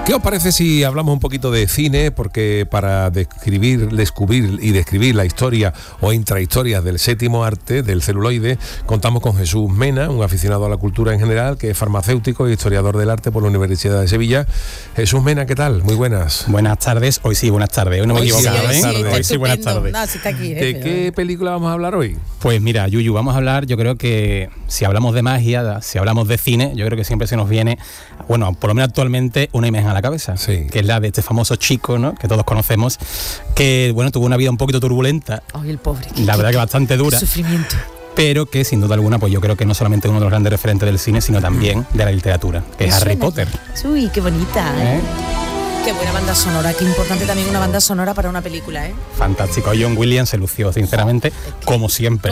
¿Qué os parece si hablamos un poquito de cine? Porque para describir la historia o intrahistorias del séptimo arte, del celuloide, contamos con Jesús Mena, un aficionado a la cultura en general, que es farmacéutico y historiador del arte por la Universidad de Sevilla. Jesús Mena, ¿qué tal? Muy buenas. Buenas tardes. Hoy sí, buenas tardes. Hoy no me he equivocado, ¿eh? Hoy sí, buenas tardes. No, sí está aquí, ¿De qué película vamos a hablar hoy? Pues mira, Yuyu, vamos a hablar, yo creo que si hablamos de magia, si hablamos de cine, yo creo que siempre se nos viene, bueno, por lo menos actualmente, una imagen a la cabeza, sí, que es la de este famoso chico, ¿no?, que todos conocemos, que, bueno, tuvo una vida un poquito turbulenta. Ay, el pobre. La verdad que bastante dura. Sufrimiento. Pero que sin duda alguna, pues yo creo que no solamente uno de los grandes referentes del cine, sino también de la literatura, que es Harry Potter. Uy, qué bonita, ¿eh? Qué buena banda sonora, qué importante también una banda sonora para una película, ¿eh? Fantástico. John Williams se lució, sinceramente, como siempre.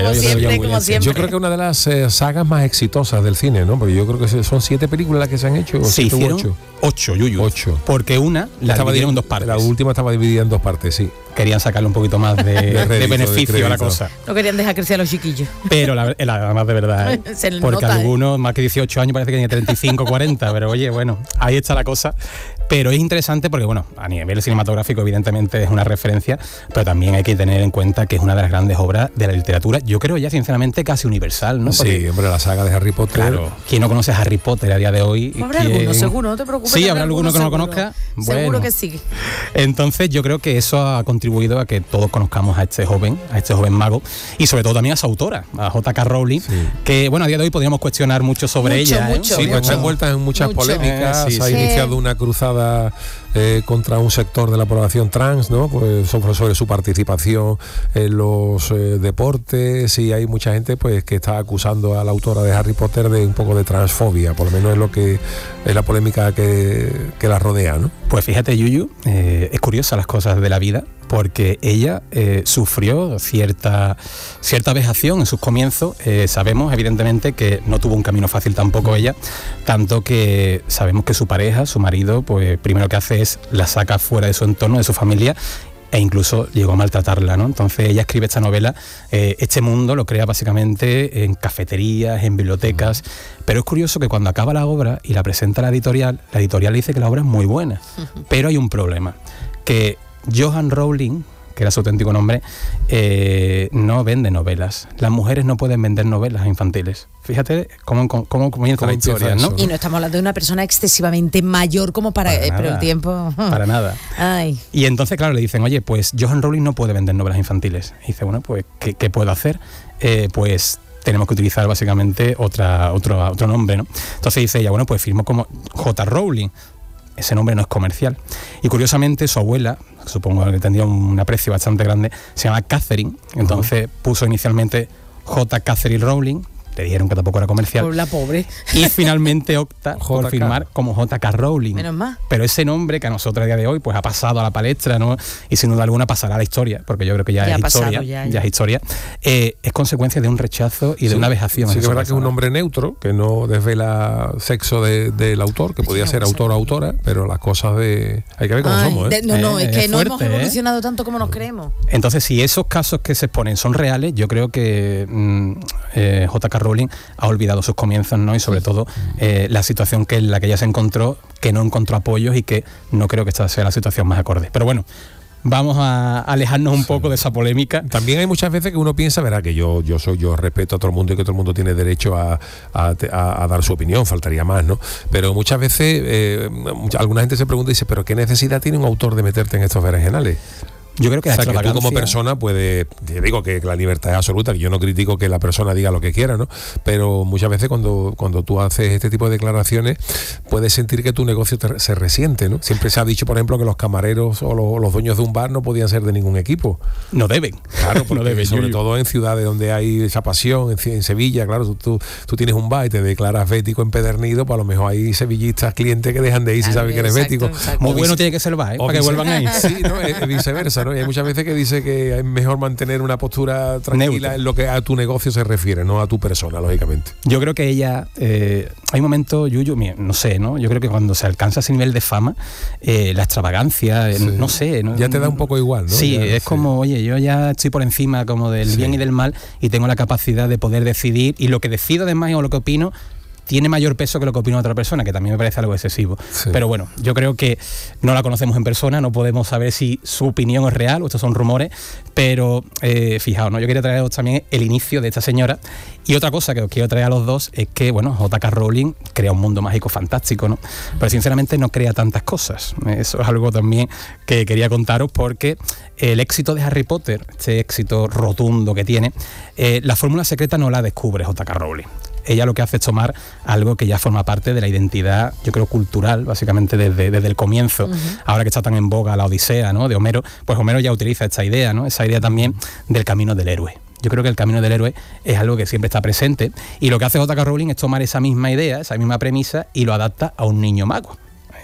Yo creo que una de las sagas más exitosas del cine, ¿no? Porque yo creo que son 7 películas las que se han hecho. Sí, hicieron 8, Yuyu. 8. Porque una la dividieron en 2 partes. La última estaba dividida en 2 partes, sí. Querían sacarle un poquito más de beneficio a la cosa. No querían dejar crecer a los chiquillos. Pero la más de verdad, ¿eh? Porque nota, algunos, más que 18 años, parece que tiene 35, 40. Pero oye, bueno, ahí está la cosa. Pero es interesante porque, bueno, a nivel cinematográfico evidentemente es una referencia, pero también hay que tener en cuenta que es una de las grandes obras de la literatura, yo creo ya sinceramente casi universal, ¿no? Porque, sí, hombre, la saga de Harry Potter. Claro, ¿quién no conoce a Harry Potter a día de hoy? Habrá alguno, seguro, no te preocupes. Sí, habrá alguno que no lo conozca. Seguro bueno, que sí. Entonces yo creo que eso ha contribuido a que todos conozcamos a este joven mago, y sobre todo también a su autora, a J.K. Rowling, sí, que, bueno, a día de hoy podríamos cuestionar mucho sobre ella. Sí, pues está envuelta en muchas polémicas, ha iniciado una cruzada contra un sector de la población trans, ¿no? Pues sobre su participación en los deportes, y hay mucha gente pues que está acusando a la autora de Harry Potter de un poco de transfobia, por lo menos es lo que es la polémica que la rodea, ¿no? Pues fíjate, Yuyu, es curiosa las cosas de la vida, porque ella sufrió cierta vejación en sus comienzos. Sabemos evidentemente que no tuvo un camino fácil tampoco ella, tanto que sabemos que su pareja, su marido, pues primero que hace es la saca fuera de su entorno, de su familia, e incluso llegó a maltratarla, ¿no? Entonces ella escribe esta novela, este mundo lo crea básicamente en cafeterías, en bibliotecas, pero es curioso que cuando acaba la obra y la presenta la editorial le dice que la obra es muy buena, pero hay un problema, que Joanne Rowling, que era su auténtico nombre, no vende novelas. Las mujeres no pueden vender novelas infantiles. Fíjate cómo comienza la historia, ¿no? Y no estamos hablando de una persona excesivamente mayor como para pero el tiempo... Para nada. Ay. Y entonces, claro, le dicen, oye, pues Joanne Rowling no puede vender novelas infantiles. Y dice, bueno, pues, ¿qué puedo hacer? Pues tenemos que utilizar básicamente otro nombre, ¿no? Entonces dice ella, bueno, pues firmo como J. Rowling. Ese nombre no es comercial. Y curiosamente su abuela, supongo que tendría un aprecio bastante grande, se llama Catherine, entonces puso inicialmente J. Catherine Rowling, le dijeron que tampoco era comercial. Por la pobre. Y finalmente opta por firmar como J.K. Rowling. Menos más. Pero ese nombre que a nosotros a día de hoy pues ha pasado a la palestra, ¿no? Y sin duda alguna pasará a la historia, porque yo creo que ya es historia. Ya es historia. Es consecuencia de un rechazo y de una vejación. Sí, que es verdad que es un nombre neutro, que no desvela sexo del autor, que podía ser autor o autora, pero las cosas hay que ver cómo somos, ¿eh? Es que no hemos evolucionado tanto como nos creemos. Entonces, si esos casos que se exponen son reales, yo creo que J.K. Rowling ha olvidado sus comienzos, ¿no? Y sobre todo la situación en la que ella se encontró, que no encontró apoyos y que no creo que esta sea la situación más acorde. Pero bueno, vamos a alejarnos un poco de esa polémica. También hay muchas veces que uno piensa, verá, que yo respeto a todo el mundo y que todo el mundo tiene derecho a dar su opinión, faltaría más, ¿no? Pero muchas veces alguna gente se pregunta y dice, ¿pero qué necesidad tiene un autor de meterte en estos berenjenales? Yo creo que, o sea, que tú como persona puedes, te digo que la libertad es absoluta, que yo no critico que la persona diga lo que quiera, ¿no? Pero muchas veces cuando tú haces este tipo de declaraciones puedes sentir que tu negocio se resiente, ¿no? Siempre se ha dicho, por ejemplo, que los camareros o los dueños de un bar no podían ser de ningún equipo. No deben. Claro, no deben. Sobre todo en ciudades donde hay esa pasión, en Sevilla, claro, tú tienes un bar y te declaras bético empedernido, pues a lo mejor hay sevillistas, clientes que dejan de ir si saben que eres bético. Muy bueno tiene que ser el bar, para que vuelvan ahí. Sí, ¿no? Es viceversa, ¿no? Y hay muchas veces que dice que es mejor mantener una postura tranquila neutra en lo que a tu negocio se refiere, no a tu persona, lógicamente. Yo creo que ella, hay un momento, Yuyu, no sé, ¿no? Yo creo que cuando se alcanza ese nivel de fama, la extravagancia, sí, no sé, ¿no? Ya te da un poco igual, ¿no? Sí, es como, oye, yo ya estoy por encima como del bien y del mal y tengo la capacidad de poder decidir, y lo que decido además o lo que opino tiene mayor peso que lo que opina otra persona, que también me parece algo excesivo. Sí. Pero bueno, yo creo que no la conocemos en persona, no podemos saber si su opinión es real o estos son rumores, pero fijaos, ¿no? Yo quería traeros también el inicio de esta señora. Y otra cosa que os quiero traer a los dos es que, bueno, J.K. Rowling crea un mundo mágico fantástico, ¿no? Pero sinceramente no crea tantas cosas. Eso es algo también que quería contaros, porque el éxito de Harry Potter, este éxito rotundo que tiene, la fórmula secreta no la descubre J.K. Rowling. Ella lo que hace es tomar algo que ya forma parte de la identidad, yo creo, cultural, básicamente desde el comienzo. Ahora que está tan en boga la Odisea, ¿no?, de Homero, pues Homero ya utiliza esta idea, ¿no?, esa idea también del camino del héroe. Yo creo que el camino del héroe es algo que siempre está presente, y lo que hace J.K. Rowling es tomar esa misma idea, esa misma premisa, y lo adapta a un niño mago.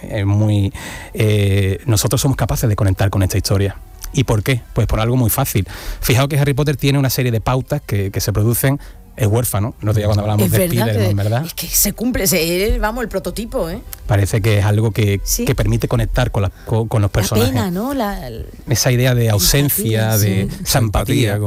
Nosotros somos capaces de conectar con esta historia. ¿Y por qué? Pues por algo muy fácil. Fijaos que Harry Potter tiene una serie de pautas que se producen. Es huérfano, no te digo cuando hablamos de Spiderman, ¿verdad? Es que se cumple, vamos, el prototipo, ¿eh? Parece que es algo que permite conectar con los personajes. La pena, ¿no? Esa idea de ausencia, de esa empatía.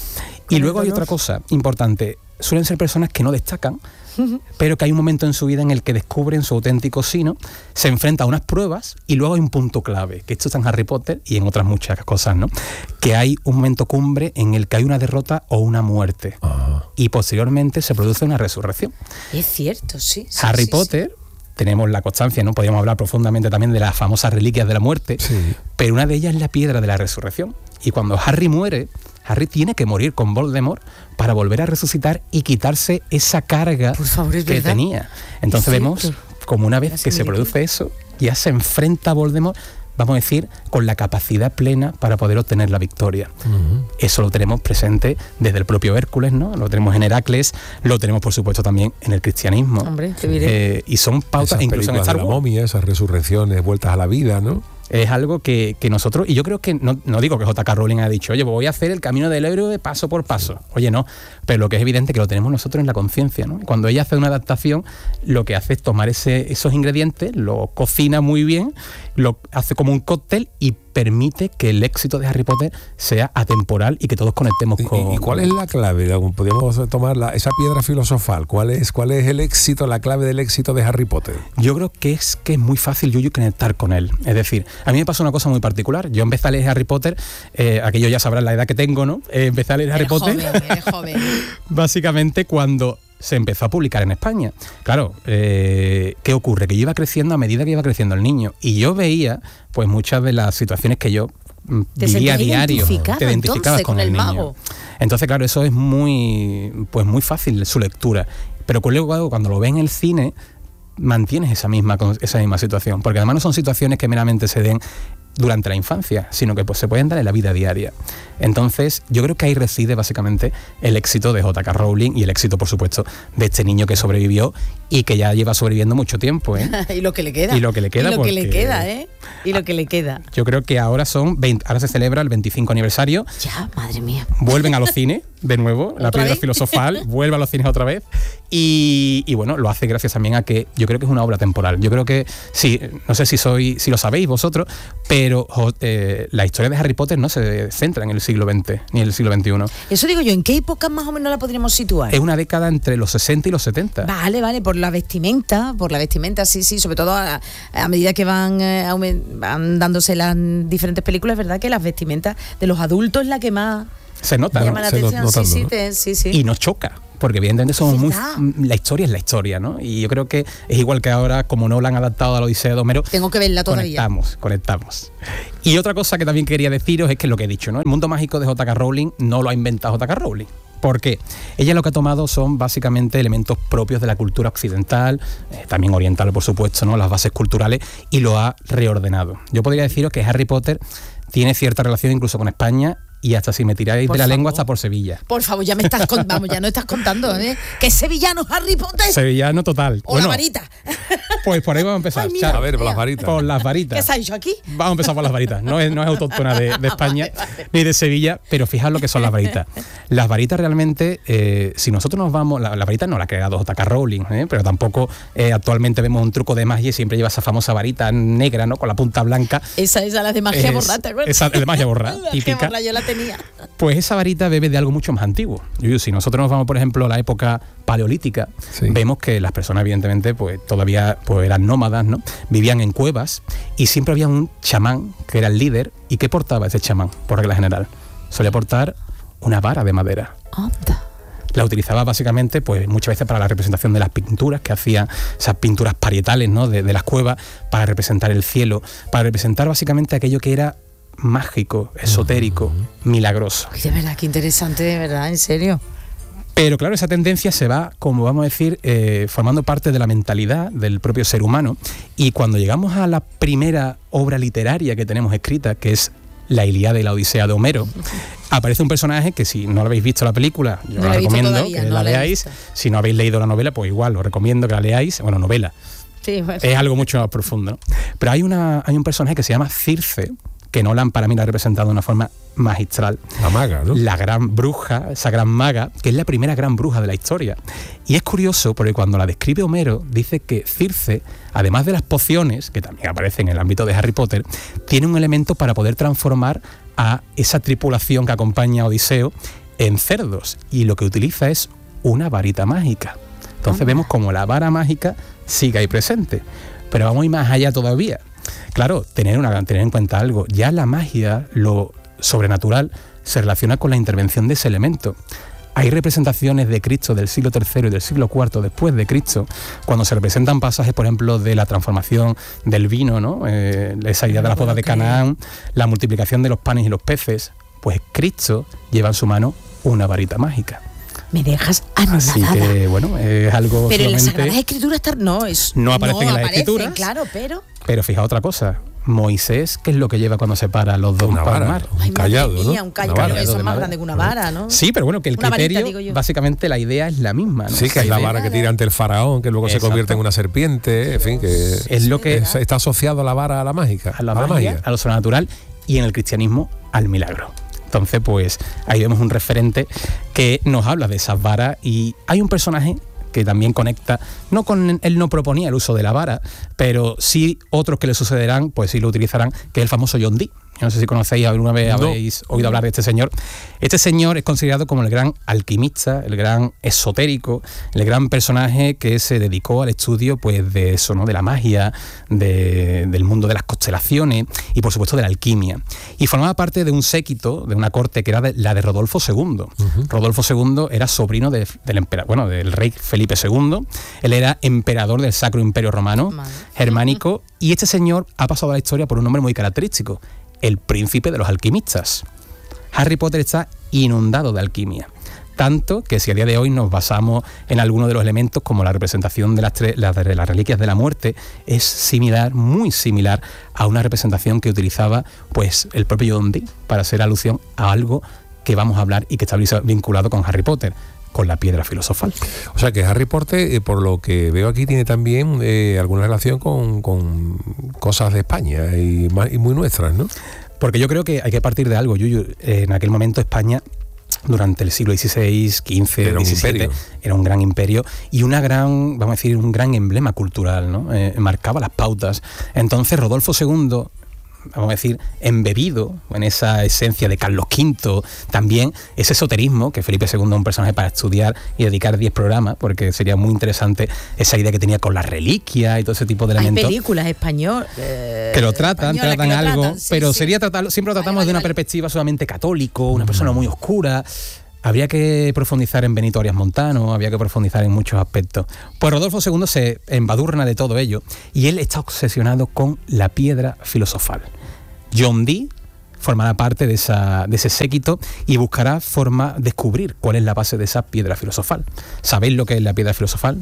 Y luego hay otra cosa importante. Suelen ser personas que no destacan, pero que hay un momento en su vida en el que descubren su auténtico sino, se enfrenta a unas pruebas, y luego hay un punto clave, que esto está en Harry Potter y en otras muchas cosas, ¿no? Que hay un momento cumbre en el que hay una derrota o una muerte, y posteriormente se produce una resurrección. Es cierto, sí. Harry Potter, tenemos la constancia, ¿no? Podríamos hablar profundamente también de las famosas reliquias de la muerte, pero una de ellas es la piedra de la resurrección. Y cuando Harry muere, Harry tiene que morir con Voldemort para volver a resucitar y quitarse esa carga que tenía. Entonces vemos como una vez que se produce eso, ya se enfrenta a Voldemort, vamos a decir, con la capacidad plena para poder obtener la victoria. Eso lo tenemos presente desde el propio Hércules, ¿no? Lo tenemos en Heracles, lo tenemos por supuesto también en el cristianismo. Hombre, te diré. Y son pautas, incluso en Star Wars. La momia, esas resurrecciones, vueltas a la vida, ¿no? Es algo que nosotros, y yo creo que, no digo que J.K. Rowling haya dicho, oye, voy a hacer el camino del héroe paso por paso. Oye, no, pero lo que es evidente es que lo tenemos nosotros en la conciencia, ¿no? Cuando ella hace una adaptación, lo que hace es tomar esos ingredientes, lo cocina muy bien, lo hace como un cóctel y permite que el éxito de Harry Potter sea atemporal y que todos conectemos con... ¿Y cuál es la clave? Podríamos tomar esa piedra filosofal. ¿Cuál es el éxito, la clave del éxito de Harry Potter? Yo creo que es muy fácil, Yuyu, conectar con él. Es decir, a mí me pasó una cosa muy particular. Yo empecé a leer Harry Potter, aquello ya sabrán la edad que tengo, ¿no? Empecé a leer Harry Potter. Eres joven. Básicamente cuando se empezó a publicar en España. Claro, ¿qué ocurre? Que yo iba creciendo a medida que iba creciendo el niño, y yo veía pues muchas de las situaciones que yo vivía a diario. Te identificabas con el mago. Entonces, claro, eso es muy fácil su lectura. Pero luego cuando lo ves en el cine, mantienes esa misma situación, porque además no son situaciones que meramente se den durante la infancia, sino que pues se pueden dar en la vida diaria. Entonces, yo creo que ahí reside básicamente el éxito de J.K. Rowling y el éxito, por supuesto, de este niño que sobrevivió y que ya lleva sobreviviendo mucho tiempo, ¿eh? Y lo que le queda. Y lo que le queda. Yo creo que ahora ahora se celebra el 25 aniversario. Ya, madre mía. Vuelven a los cines de nuevo, la piedra filosofal, vuelve a los cines otra vez. Y bueno, lo hace gracias también a que yo creo que es una obra temporal. Yo creo que, sí, no sé si lo sabéis vosotros, pero la historia de Harry Potter no se centra en el siglo XX ni en el siglo XXI. Eso digo yo, ¿en qué época más o menos la podríamos situar? Es una década entre los 60 y los 70. Vale, por la vestimenta, sí, sobre todo a medida que van dándose las diferentes películas, es verdad que las vestimentas de los adultos es la que más se nota, llama la atención. Sí. Y nos choca, porque evidentemente somos la historia es la historia, ¿no? Y yo creo que es igual que ahora, como no la han adaptado a la Odisea de Homero, tengo que verla todavía. Conectamos. Y otra cosa que también quería deciros es que lo que he dicho, ¿no? El mundo mágico de J.K. Rowling no lo ha inventado J.K. Rowling. ¿Por qué? Ella lo que ha tomado son básicamente elementos propios de la cultura occidental, también oriental, por supuesto, ¿no? Las bases culturales, y lo ha reordenado. Yo podría deciros que Harry Potter tiene cierta relación incluso con España, y hasta si me tiráis de la lengua, hasta por Sevilla. Por favor, ya me estás ya no estás contando, ¿eh? Que es sevillano Harry Potter. Sevillano total. O la varita. Pues por ahí vamos a empezar. Ay, a ver, por las varitas. Por las varitas. ¿Qué se ha hecho aquí? Vamos a empezar por las varitas. No es autóctona de España, vale. Ni de Sevilla, pero fijaos lo que son las varitas. Las varitas realmente, si nosotros nos vamos, la varita no la ha creado J.K. Rowling, pero tampoco actualmente vemos un truco de magia y siempre lleva esa famosa varita negra, ¿no? Con la punta blanca. Esa la de magia borrada, ¿te acuerdas? Esa de magia borrada, típica. Yo la tenía. Pues esa varita bebe de algo mucho más antiguo. Si nosotros nos vamos, por ejemplo, a la época paleolítica, vemos que las personas, evidentemente, pues todavía pues, eran nómadas, ¿no? Vivían en cuevas y siempre había un chamán que era el líder. ¿Y qué portaba ese chamán, por regla general? Solía portar una vara de madera. Anda. La utilizaba básicamente, pues muchas veces para la representación de las pinturas que hacían, esas pinturas parietales, ¿no? de las cuevas, para representar el cielo, para representar básicamente aquello que era mágico, esotérico, milagroso. Ay, de verdad, qué interesante, de verdad, en serio. Pero claro, esa tendencia se va, como vamos a decir, formando parte de la mentalidad del propio ser humano. Y cuando llegamos a la primera obra literaria que tenemos escrita, que es la Ilíada y la Odisea de Homero, aparece un personaje que, si no lo habéis visto la película, yo la recomiendo todavía, que la leáis. Si no habéis leído la novela, pues igual, os recomiendo que la leáis. Bueno, novela. Sí, bueno. Es algo mucho más profundo, ¿no? Pero hay un personaje que se llama Circe, que Nolan para mí la ha representado de una forma magistral. La maga, ¿no? La gran bruja, esa gran maga, que es la primera gran bruja de la historia. Y es curioso porque cuando la describe Homero, dice que Circe, además de las pociones, que también aparecen en el ámbito de Harry Potter, tiene un elemento para poder transformar a esa tripulación que acompaña a Odiseo en cerdos. Y lo que utiliza es una varita mágica. Entonces vemos como la vara mágica sigue ahí presente. Pero vamos a ir más allá todavía. Claro, tener en cuenta algo. Ya la magia, lo sobrenatural, se relaciona con la intervención de ese elemento. Hay representaciones de Cristo del siglo III y del siglo IV después de Cristo, cuando se representan pasajes, por ejemplo, de la transformación del vino, ¿no? Esa idea de las bodas de Canaán, la multiplicación de los panes y los peces. Pues Cristo lleva en su mano una varita mágica. Me dejas anonadada. Así que, bueno, es algo. Pero en las Sagradas Escrituras no aparecen en las Escrituras. Claro, pero fija otra cosa. Moisés, ¿qué es lo que lleva cuando se para los dos para el mar? Un callado, ¿no? Un callado, eso es más grande que una vara, ¿no? Sí, pero bueno, que el criterio, varita, básicamente la idea es la misma, ¿no? Sí, que es la vara que tira ante el faraón, que luego se convierte en una serpiente, en fin, que es lo que está asociado a la vara, a la mágica, a la magia, a lo sobrenatural, y en el cristianismo al milagro. Entonces, pues ahí vemos un referente que nos habla de esas varas, y hay un personaje que también conecta, él no proponía el uso de la vara, pero sí otros que le sucederán, pues sí lo utilizarán, que es el famoso John Dee. No sé si conocéis, alguna vez habéis oído hablar de este señor. Este señor es considerado como el gran alquimista, el gran esotérico, el gran personaje que se dedicó al estudio, pues, de eso, ¿no? De la magia, del mundo de las constelaciones y, por supuesto, de la alquimia. Y formaba parte de un séquito, de una corte que era la de Rodolfo II. Rodolfo II era sobrino del rey Felipe II. Él era emperador del Sacro Imperio Romano, germánico, y este señor ha pasado a la historia por un nombre muy característico: el príncipe de los alquimistas. Harry Potter está inundado de alquimia, tanto que si a día de hoy nos basamos en algunos de los elementos, como la representación de las reliquias de la muerte, es similar, muy similar a una representación que utilizaba, pues, el propio John Dee para hacer alusión a algo que vamos a hablar y que está vinculado con Harry Potter, con la piedra filosofal. O sea que Harry Potter, por lo que veo aquí, tiene también alguna relación con cosas de España y muy nuestras, ¿no? Porque yo creo que hay que partir de algo, Yuyu. En aquel momento España, durante el siglo XVI, XV, era XVII, era un gran imperio y un gran emblema cultural, ¿no? Marcaba las pautas. Entonces Rodolfo II, vamos a decir, embebido en esa esencia de Carlos V, también ese esoterismo, que Felipe II es un personaje para estudiar y dedicar 10 programas, porque sería muy interesante esa idea que tenía con las reliquias y todo ese tipo de elementos. Hay películas españolas que lo tratan algo, sí, pero sí. Siempre lo tratamos de una perspectiva solamente católico, una persona muy oscura. Habría que profundizar en Benito Arias Montano, había que profundizar en muchos aspectos. Pues Rodolfo II se embadurna de todo ello y él está obsesionado con la piedra filosofal. John Dee formará parte de ese séquito y buscará descubrir cuál es la base de esa piedra filosofal. ¿Sabéis lo que es la piedra filosofal?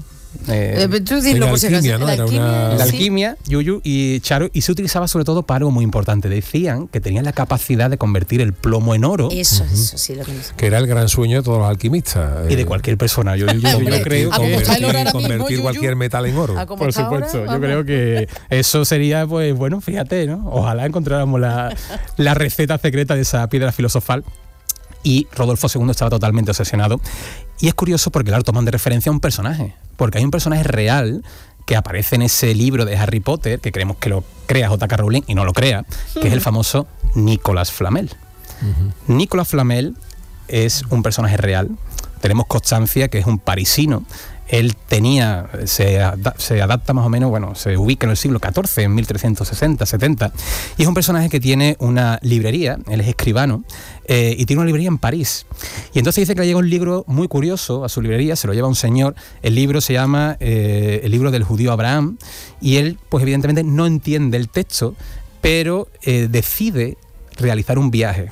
La alquimia, Yuyu y Charo, y se utilizaba sobre todo para algo muy importante. Decían que tenía la capacidad de convertir el plomo en oro. Eso sí lo conozco. Que era el gran sueño de todos los alquimistas. Y de cualquier persona. Yo creo que convertir cualquier metal en oro. Por supuesto, yo creo que eso sería, pues bueno, fíjate, ¿no? Ojalá encontráramos la receta secreta de esa piedra filosofal. Y Rodolfo II estaba totalmente obsesionado. Y es curioso porque, claro, toman de referencia a un personaje. Porque hay un personaje real que aparece en ese libro de Harry Potter, que creemos que lo crea J.K. Rowling y no lo crea, que es el famoso Nicolas Flamel. Nicolas Flamel es un personaje real. Tenemos constancia que es un parisino. Él se adapta más o menos, se ubica en el siglo XIV, en 1360-70, y es un personaje que tiene una librería, él es escribano, y tiene una librería en París. Y entonces dice que le llega un libro muy curioso a su librería, se lo lleva un señor, el libro se llama El libro del judío Abraham, y él, pues evidentemente no entiende el texto, pero decide realizar un viaje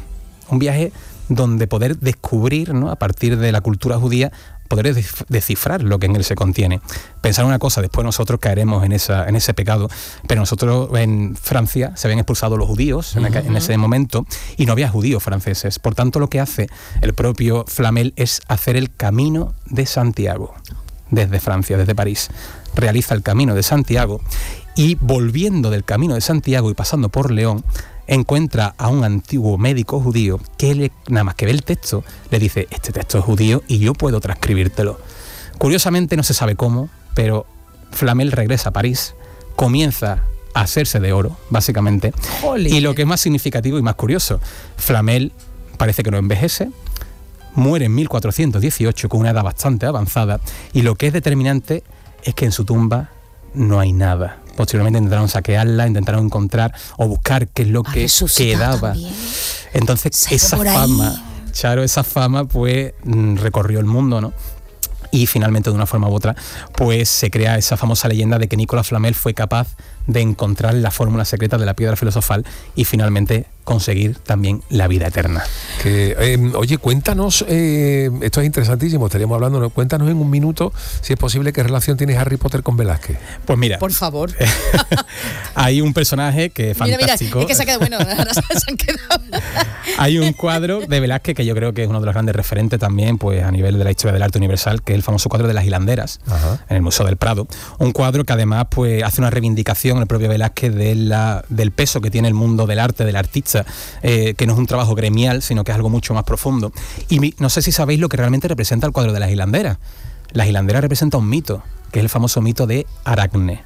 donde poder descubrir, ¿no?, a partir de la cultura judía, poder descifrar lo que en él se contiene. Pensar una cosa, después nosotros caeremos en ese pecado, pero nosotros en Francia se habían expulsado los judíos en ese momento y no había judíos franceses. Por tanto, lo que hace el propio Flamel es hacer el Camino de Santiago desde Francia, desde París. Realiza el Camino de Santiago y volviendo del Camino de Santiago y pasando por León, encuentra a un antiguo médico judío que nada más que ve el texto le dice: este texto es judío y yo puedo transcribírtelo. Curiosamente no se sabe cómo, pero Flamel regresa a París, comienza a hacerse de oro, básicamente. ¡Jolín! Y lo que es más significativo y más curioso, Flamel parece que no envejece, muere en 1418 con una edad bastante avanzada, y lo que es determinante es que en su tumba no hay nada. Posteriormente intentaron saquearla, intentaron encontrar o buscar qué es lo que quedaba. También. Entonces esa fama pues recorrió el mundo, ¿no? Y finalmente, de una forma u otra, pues se crea esa famosa leyenda de que Nicolas Flamel fue capaz de encontrar la fórmula secreta de la piedra filosofal y finalmente conseguir también la vida eterna. Oye, cuéntanos, esto es interesantísimo, estaríamos hablando, cuéntanos en un minuto, si es posible, qué relación tiene Harry Potter con Velázquez. Pues mira, por favor. Hay un personaje que es fantástico. Mira, es que se ha quedado bueno, ahora se han quedado. Hay un cuadro de Velázquez que yo creo que es uno de los grandes referentes también, pues a nivel de la historia del arte universal, que es el famoso cuadro de las hilanderas, en el Museo del Prado. Un cuadro que además pues hace una reivindicación el propio Velázquez del peso que tiene el mundo del arte, del artista, que no es un trabajo gremial, sino que es algo mucho más profundo. Y no sé si sabéis lo que realmente representa el cuadro de las hilanderas. Las hilanderas representa un mito, que es el famoso mito de Aracne.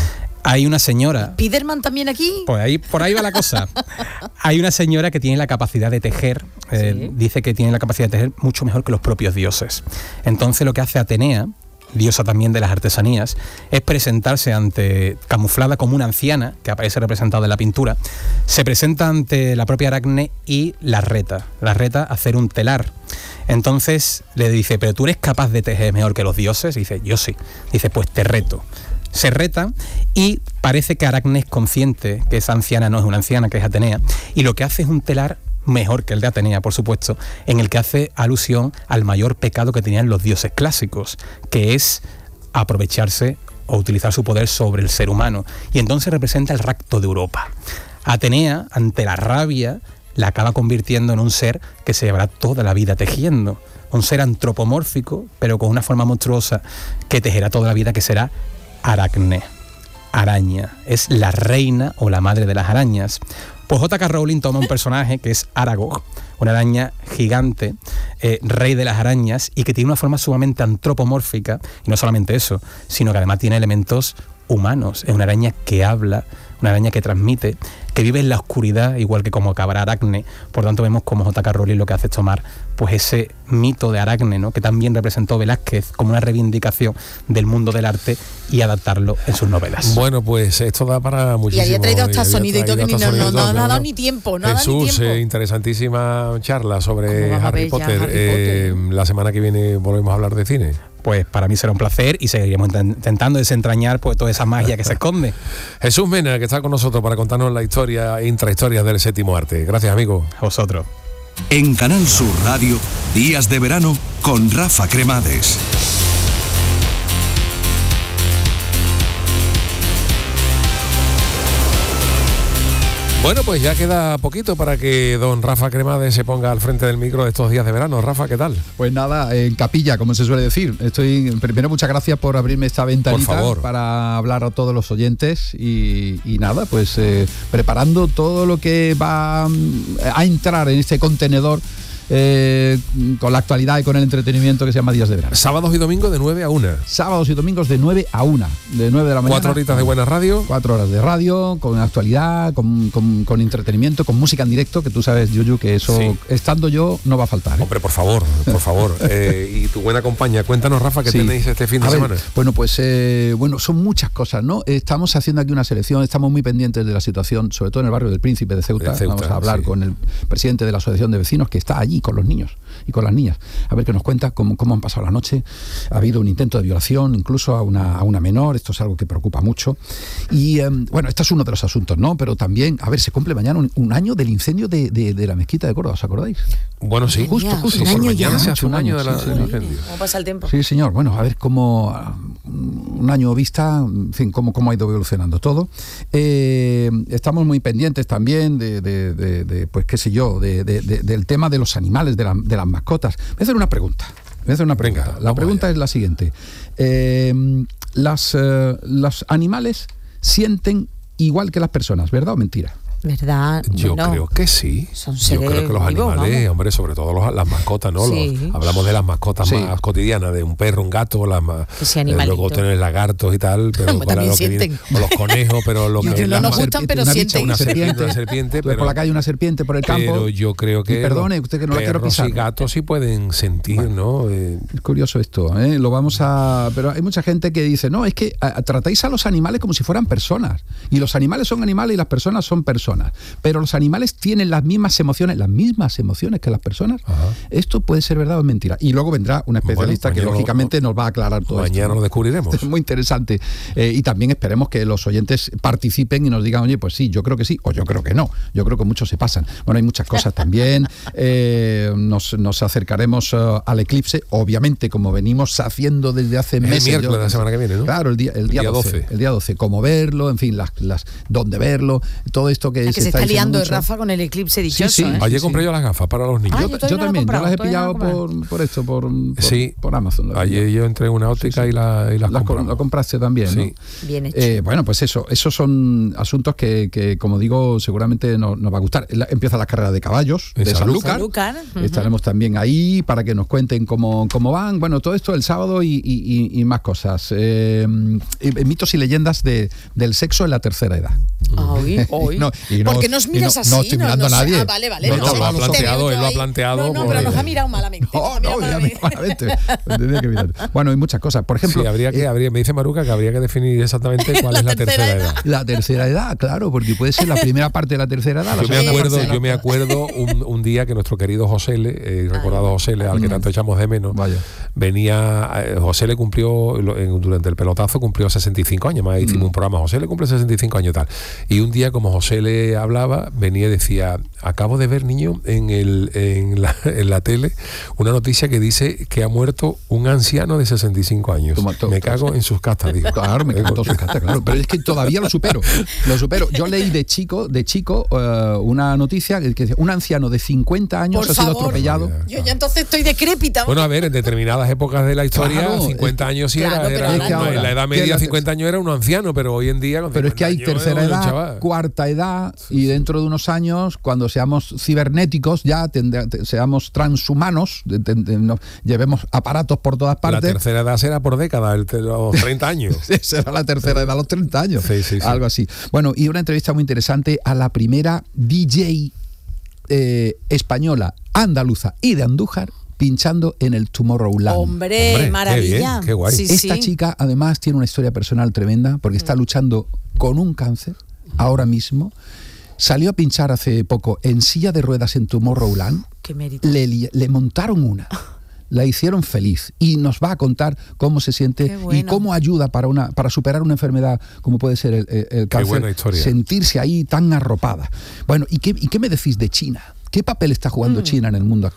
Hay una señora... ¿Spiderman también aquí? Pues por ahí va la cosa. Hay una señora que tiene la capacidad de tejer, dice que tiene la capacidad de tejer mucho mejor que los propios dioses. Entonces lo que hace Atenea, diosa también de las artesanías, es presentarse camuflada como una anciana, que aparece representada en la pintura, se presenta ante la propia Aracne y la reta a hacer un telar. Entonces le dice: ¿pero tú eres capaz de tejer mejor que los dioses? Y dice: yo sí. Dice: pues te reto. Se reta y parece que Aracne es consciente que esa anciana no es una anciana, que es Atenea, y lo que hace es un telar mejor que el de Atenea, por supuesto, en el que hace alusión al mayor pecado que tenían los dioses clásicos, que es aprovecharse o utilizar su poder sobre el ser humano. Y entonces representa el rapto de Europa. Atenea, ante la rabia, la acaba convirtiendo en un ser que se llevará toda la vida tejiendo. Un ser antropomórfico, pero con una forma monstruosa, que tejerá toda la vida, que será Aracne. Araña. Es la reina o la madre de las arañas. Pues J.K. Rowling toma un personaje que es Aragog, una araña gigante, rey de las arañas, y que tiene una forma sumamente antropomórfica, y no solamente eso, sino que además tiene elementos humanos. Es una araña que habla, una araña que transmite, que vive en la oscuridad, igual que como acabará Aracne. Por tanto, vemos como J.K. Rowling lo que hace es tomar pues ese mito de Aracne, ¿no?, que también representó Velázquez como una reivindicación del mundo del arte, y adaptarlo en sus novelas. Bueno, pues esto da para muchísimo. Y había traído hasta sonido y todo, que no ha dado ni tiempo. Jesús, interesantísima charla sobre Harry Potter. La semana que viene volvemos a hablar de cine. Pues para mí será un placer y seguiremos intentando desentrañar pues toda esa magia que se esconde. Jesús Mena, que está con nosotros para contarnos la historia, intrahistorias del séptimo arte. Gracias, amigo. A vosotros. En Canal Sur Radio, Días de Verano con Rafa Cremades. Bueno, pues ya queda poquito para que don Rafa Cremades se ponga al frente del micro de estos días de verano. Rafa, ¿qué tal? Pues nada, en capilla, como se suele decir. Primero, muchas gracias por abrirme esta ventanita para hablar a todos los oyentes y nada, pues preparando todo lo que va a entrar en este contenedor con la actualidad y con el entretenimiento que se llama Días de Verano. Sábados y domingos de 9 a 1. Sábados y domingos de 9 a 1. De 9 de la mañana. 4 horitas de buena radio. 4 horas de radio, con actualidad, con entretenimiento, con música en directo, que tú sabes, Yuyu, que eso, estando yo, no va a faltar. Hombre, por favor. Y tu buena compañía. Cuéntanos, Rafa, ¿qué tenéis este fin de semana? Bueno, pues son muchas cosas, ¿no? Estamos haciendo aquí una selección, estamos muy pendientes de la situación, sobre todo en el barrio del Príncipe de Ceuta. Vamos a hablar con el presidente de la Asociación de Vecinos, que está allí con los niños y con las niñas, a ver qué nos cuenta, cómo han pasado la noche. Ha habido un intento de violación, incluso a una menor. Esto es algo que preocupa mucho. Y este es uno de los asuntos, ¿no? Pero también, a ver, se cumple mañana un año del incendio de la mezquita de Córdoba, ¿os acordáis? Bueno, sí. Justo. Por mañana se hace un año del incendio. ¿Cómo pasa el tiempo? Sí, señor. Bueno, a ver cómo un año vista, en fin, cómo ha ido evolucionando todo. Estamos muy pendientes también pues qué sé yo, del tema de los animales, de las mascotas. Voy a hacer una pregunta. Venga, la pregunta es la siguiente. Los animales sienten igual que las personas, ¿verdad o mentira? ¿Verdad? Yo creo que sí. Yo creo que los animales, hombre, sobre todo las mascotas, ¿no? Sí. Hablamos de las mascotas más cotidianas, de un perro, un gato, luego tener lagartos y tal, pero para lo que viene, o los conejos, pero lo que no nos gustan, pero sienten. Una serpiente, pero por la calle una serpiente por el campo. Pero yo creo que perdone, usted que no la quiero pisar. Y gatos sí pueden sentir, ¿no? Es curioso esto, ¿eh? Pero hay mucha gente que dice, no, es que tratáis a los animales como si fueran personas, y los animales son animales y las personas son personas. Pero los animales tienen las mismas emociones que las personas. Ajá. Esto puede ser verdad o mentira. Y luego vendrá una especialista que lógicamente nos va a aclarar todo esto. Mañana lo descubriremos. Es muy interesante. Y también esperemos que los oyentes participen y nos digan, oye, pues sí, yo creo que sí, o yo creo que no. Yo creo que muchos se pasan. Bueno, hay muchas cosas también. Nos acercaremos al eclipse, obviamente, como venimos haciendo desde hace meses. El miércoles de la semana que viene, ¿no? Claro, el día 12. El día 12. Cómo verlo, en fin, dónde verlo, todo esto que se está liando Rafa con el eclipse dichoso. Sí. Ayer compré yo las gafas para los niños. Yo también, yo las he pillado por Amazon. Ayer yo entré en una óptica y las compramos. Lo compraste también, sí. ¿no? Bien hecho. Bueno, pues esos son asuntos que, como digo, seguramente nos va a gustar. Empieza la carrera de caballos de Sanlúcar. Estaremos también ahí para que nos cuenten cómo van. Bueno, todo esto el sábado y más cosas. Mitos y leyendas del sexo en la tercera edad. Hoy. ¿Por qué nos miras así? No estoy mirando a nadie. Vale. Él lo ha planteado. Pero nos ha mirado malamente. Bueno, hay muchas cosas. Por ejemplo, me dice Maruca que habría que definir exactamente cuál es la tercera edad. La tercera edad, claro, porque puede ser la primera parte de la tercera edad. Yo me acuerdo un día que nuestro querido José recordado José al que tanto echamos de menos, venía, José le cumplió, durante el pelotazo cumplió 65 años, más hicimos un programa, José le cumple 65 años y tal. Y un día, como José le hablaba, venía y decía, acabo de ver, niño, en la tele una noticia que dice que ha muerto un anciano de 65 años. Me cago en sus castas, digo. Claro, me cago en sus castas, claro. Pero es que todavía lo supero. Yo leí de chico una noticia que decía, un anciano de 50 años ha sido atropellado. Yo ya entonces estoy decrépita. Bueno, a ver, en determinadas épocas de la historia, 50 años sí era en la edad media 50 años era un anciano, pero hoy en día... Pero es que hay tercera edad, cuarta edad, y dentro de unos años, cuando seamos cibernéticos, ya seamos transhumanos, llevemos aparatos por todas partes. La tercera edad será por década, los 30 años. Será la tercera edad, los 30 años. Sí. Algo así. Bueno, y una entrevista muy interesante a la primera DJ española, andaluza y de Andújar, pinchando en el Tomorrowland. Hombre, maravilla. Qué bien, qué guay. Esta chica además tiene una historia personal tremenda porque está luchando con un cáncer ahora mismo. Salió a pinchar hace poco en silla de ruedas en Tomorrowland. Qué mérito. Le montaron una. La hicieron feliz y nos va a contar cómo se siente y cómo ayuda para superar una enfermedad como puede ser el cáncer. Qué buena historia. Sentirse ahí tan arropada. Bueno, ¿y qué me decís de China? ¿Qué papel está jugando China en el mundo actual?